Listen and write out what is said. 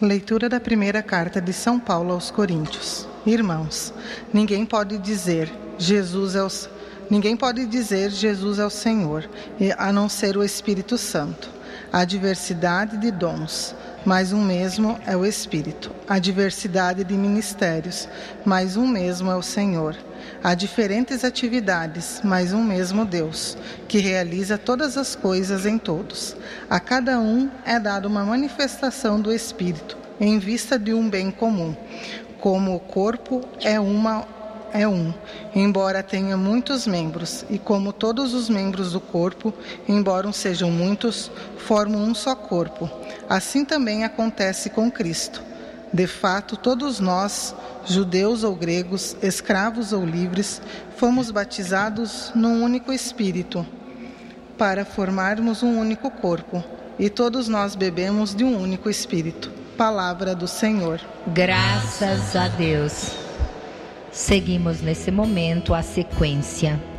Leitura da primeira carta de São Paulo aos Coríntios. Irmãos, ninguém pode dizer Jesus é o Senhor, a não ser o Espírito Santo. Há diversidade de dons, mas um mesmo é o Espírito. Há diversidade de ministérios, mas um mesmo é o Senhor. Há diferentes atividades, mas um mesmo Deus, que realiza todas as coisas em todos. A cada um é dada uma manifestação do Espírito, em vista de um bem comum. Como o corpo é um, embora tenha muitos membros, e como todos os membros do corpo, embora sejam muitos, formam um só corpo. Assim também acontece com Cristo. De fato, todos nós, judeus ou gregos, escravos ou livres, fomos batizados num único Espírito, para formarmos um único corpo, e todos nós bebemos de um único Espírito. Palavra do Senhor. Graças a Deus. Seguimos nesse momento a sequência